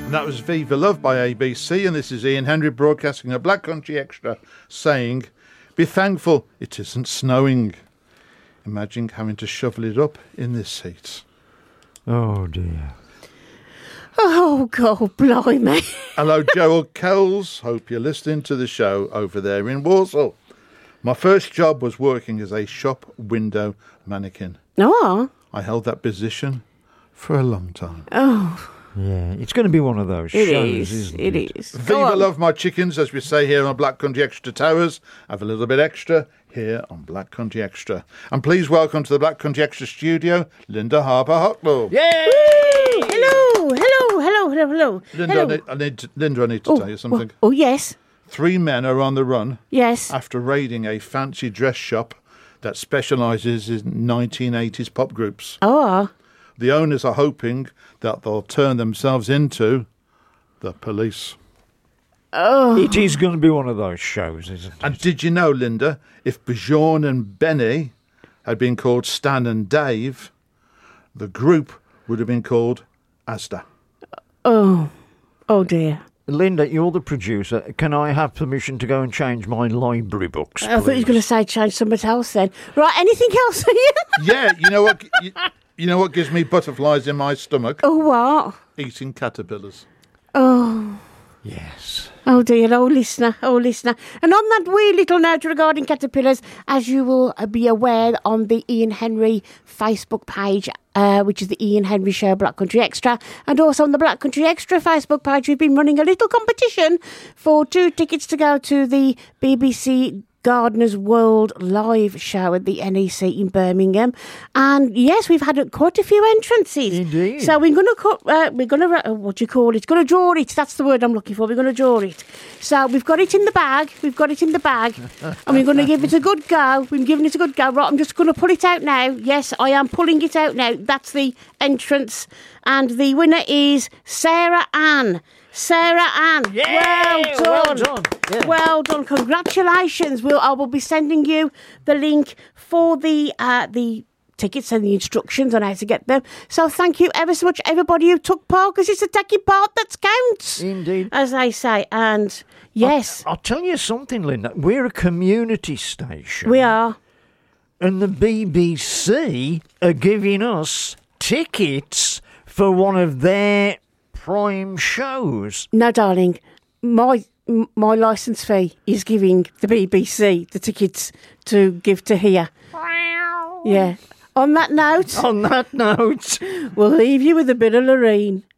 And that was Viva Love by ABC, and this is Ian Henry broadcasting a Black Country Extra saying, be thankful it isn't snowing. Imagine having to shovel it up in this heat. Oh dear. Oh, God, blimey. Hello, Gerald Kells. Hope you're listening to the show over there in Walsall. My first job was working as a shop window mannequin. Oh. I held that position for a long time. Oh. Yeah, it's going to be one of those shows, isn't it? It is. Viva Love my chickens, as we say here on Black Country Extra Towers. Have a little bit extra here on Black Country Extra. And please welcome to the Black Country Extra studio, Linda Harper-Hotlow. Yay! Hello. Linda, I need to tell you something. Oh, yes. 3 men are on the run Yes. after raiding a fancy dress shop that specialises in 1980s pop groups. Oh. The owners are hoping that they'll turn themselves into the police. Oh. It is going to be one of those shows, isn't it? And did you know, Linda, if Bjorn and Benny had been called Stan and Dave, the group would have been called Asda. Oh. Oh, dear. Linda, you're the producer. Can I have permission to go and change my library books, I thought you were going to say change something else then. Right, anything else? Yeah, you know what? You know what gives me butterflies in my stomach? Oh, what? Eating caterpillars. Oh. Yes. Oh dear, oh listener. And on that wee little note regarding caterpillars, as you will be aware on the Ian Henry Facebook page, which is the Ian Henry Show Black Country Extra, and also on the Black Country Extra Facebook page, we've been running a little competition for 2 tickets to go to the BBC Gardeners World live show at the NEC in Birmingham, and yes, we've had quite a few entrances. Indeed. So we're going to what do you call it? Going to draw it. That's the word I'm looking for. We're going to draw it. So we've got it in the bag. And we're going to give it a good go. We've given it a good go. Right, I'm just going to pull it out now. Yes, I am pulling it out now. That's the entrance, and the winner is Sarah Ann. Yay! Well done. Yeah. Well done. Congratulations. I will be sending you the link for the tickets and the instructions on how to get them. So thank you ever so much, everybody who took part, because it's the taking part that counts. Indeed. As I say. And yes. I'll tell you something, Linda. We're a community station. We are. And the BBC are giving us tickets for one of their prime shows. No, darling. My licence fee is giving the BBC the tickets to give to here. Yeah. On that note, On that note, we'll leave you with a bit of Loreen.